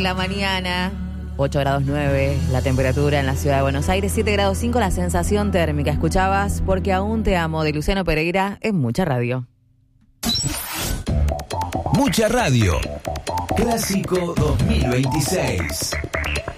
la mañana. 8 grados 9 la temperatura en la ciudad de Buenos Aires, 7 grados 5 la sensación térmica. Escuchabas Porque aún te amo de Luciano Pereira en Mucha Radio. Mucha Radio. Clásico 2026.